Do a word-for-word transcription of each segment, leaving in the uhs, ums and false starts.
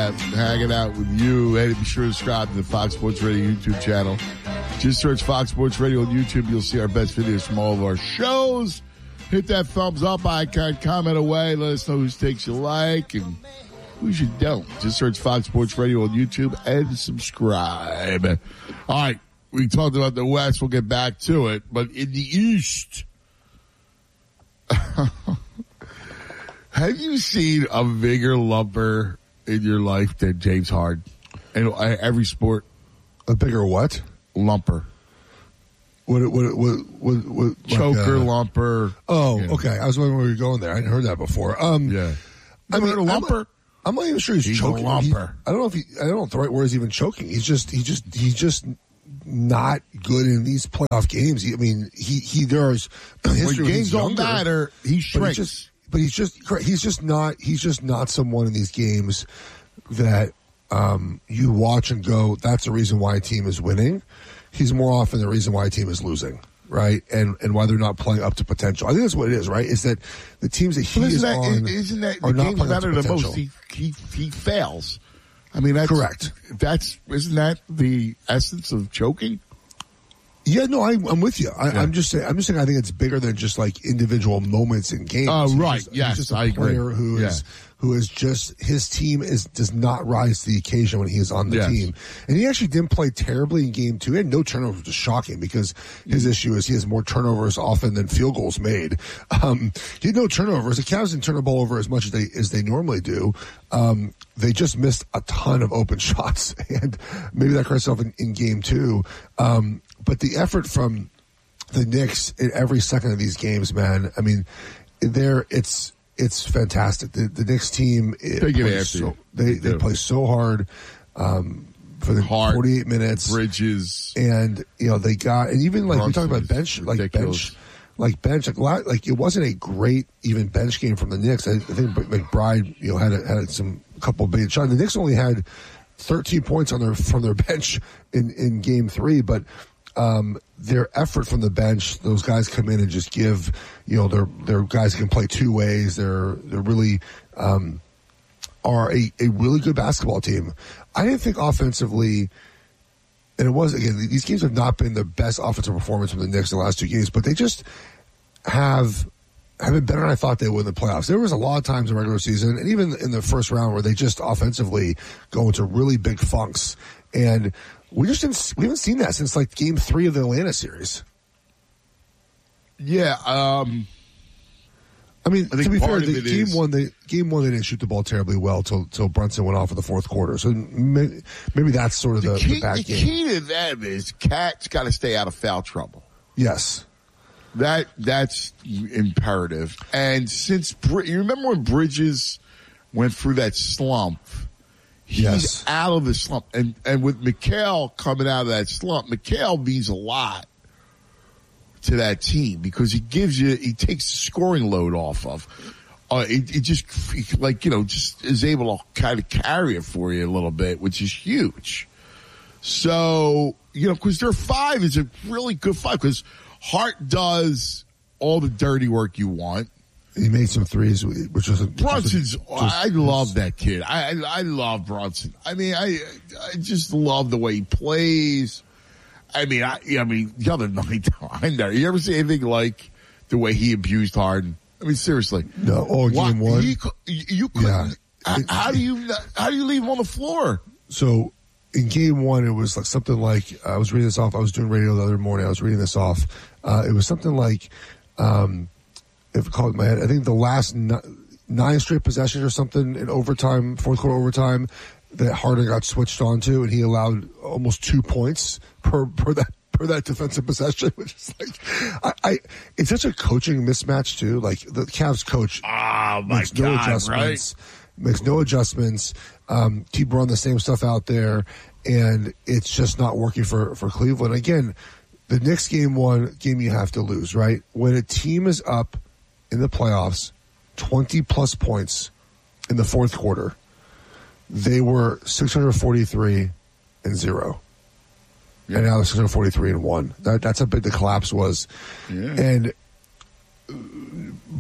that, hanging out with you. Hey, be sure to subscribe to the Fox Sports Radio YouTube channel. Just search Fox Sports Radio on YouTube. You'll see our best videos from all of our shows. Hit that thumbs up icon, comment away. Let us know whose takes you like and whose you don't. Just search Fox Sports Radio on YouTube and subscribe. All right, we talked about the West. We'll get back to it. But in the East, have you seen a bigger lumper in your life than James Harden? In every sport. A bigger what? Lumper. What, what, what, what, what Choker, like, uh, lumper. Oh, you know. okay. I was wondering where you were going there. I hadn't heard that before. Um, yeah. I mean, a lumper? I'm, I'm not even sure he's, he's choking. A lumper. He, I don't know if he, I don't know if the right word is even choking. He's just, he just, he's just not good in these playoff games. He, I mean, he, he, there's history when games don't younger, matter, he shrinks. But, he just, but he's just, he's just not, he's just not someone in these games that, um, you watch and go, that's the reason why a team is winning. He's more often the reason why a team is losing. Right, and and why they're not playing up to potential. I think that's what it is. Right, is that the teams that he is that, on isn't that are the not games playing up to matter the potential. most? He, he he fails. I mean, that's correct. That's isn't that the essence of choking? Yeah, no, I, I'm with you. I, yeah. I'm just saying. I'm just saying. I think it's bigger than just like individual moments in games. Oh, uh, right. He's just, yes, he's just a I player agree. who yeah. is who is just his team is does not rise to the occasion when he is on the yes. team. And he actually didn't play terribly in game two. He had no turnovers, which is shocking because his mm-hmm. issue is he has more turnovers often than field goals made. Um, he had no turnovers. The Cavs didn't turn the ball over as much as they as they normally do. Um, they just missed a ton of open shots, and maybe that corrects itself in, in game two. Um, but the effort from the Knicks in every second of these games, man. I mean, there it's it's fantastic. The, the Knicks team they get so, they, they they play so hard um, for the hard, forty-eight minutes. Bridges, and you know they got and even like Brunson we talk about bench, like ridiculous. bench, like bench, like lot, like it wasn't a great even bench game from the Knicks. I, I think McBride, you know, had a, had some a couple of big shots. The Knicks only had thirteen points on their from their bench in in game three, but. Um, their effort from the bench, those guys come in and just give, you know, they're, they're guys who can play two ways. They're, they're really, um, are a, a really good basketball team. I didn't think offensively, and it was, again, these games have not been the best offensive performance from the Knicks in the last two games, but they just have, have been better than I thought they would in the playoffs. There was a lot of times in regular season, and even in the first round where they just offensively go into really big funks. And, We just didn't, we haven't seen that since like game three of the Atlanta series. Yeah, um, I mean, I to be fair, the game is, one, they game one they didn't shoot the ball terribly well till till Brunson went off in the fourth quarter. So maybe, maybe that's sort of the, the, key, the bad the game. The key to them is Cat's got to stay out of foul trouble. Yes, that that's imperative. And since you remember when Bridges went through that slump. He's yes. out of the slump. And and with Mikal coming out of that slump, Mikal means a lot to that team because he gives you, he takes the scoring load off of. Uh, it, it just, like, you know, just is able to kind of carry it for you a little bit, which is huge. So, you know, because their five is a really good five because Hart does all the dirty work you want. He made some threes, which was a, Brunson's. Just, I love that kid. I, I I love Brunson. I mean, I I just love the way he plays. I mean, I I mean, the other night I know. You ever see anything like the way he abused Harden? I mean, seriously. No. Oh, game one. You, you couldn't. Yeah. How, how do you how do you leave him on the floor? So in game one, it was like something like I was reading this off. I was doing radio the other morning. I was reading this off. Uh, it was something like. Um, If I call it in my head, I think the last nine straight possessions or something in overtime, fourth quarter overtime, that Harden got switched onto, and he allowed almost two points per per that per that defensive possession, which is like, I, I it's such a coaching mismatch too. Like the Cavs coach oh, my makes no God, adjustments, right? makes no adjustments, um, keep running the same stuff out there, and it's just not working for for Cleveland again. The Knicks game one game you have to lose, right? When a team is up in the playoffs, twenty plus points in the fourth quarter, they were six hundred forty-three and zero. Yeah. And now they're six hundred forty-three and one. That, that's how big the collapse was. Yeah. And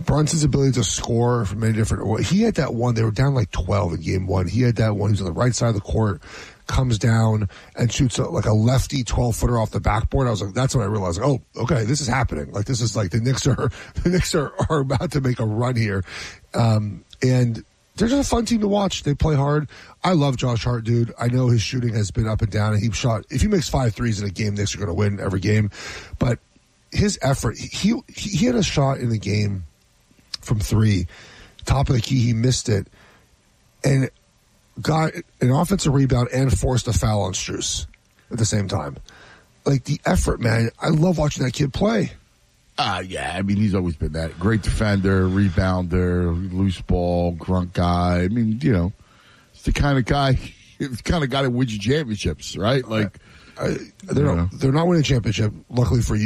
Brunson's ability to score from many different. He had that one. They were down like twelve in game one. He had that one. He's on the right side of the court, comes down and shoots a, like a lefty twelve footer off the backboard. I was like, that's when I realized, like, oh, okay, this is happening. Like this is like the Knicks are the Knicks are, are about to make a run here, um, and they're just a fun team to watch. They play hard. I love Josh Hart, dude. I know his shooting has been up and down, and he shot. If he makes five threes in a game, Knicks are going to win every game, but his effort. He he had a shot in the game from three, top of the key. He missed it, and got an offensive rebound and forced a foul on Strus at the same time. Like the effort, man. I love watching that kid play. Uh, yeah, I mean, he's always been that. Great defender, rebounder, loose ball, grunt guy. I mean, you know, it's the kind of guy, it's the kind of guy that wins you championships, right? Like, I, they're, not, they're not winning a championship, luckily for you.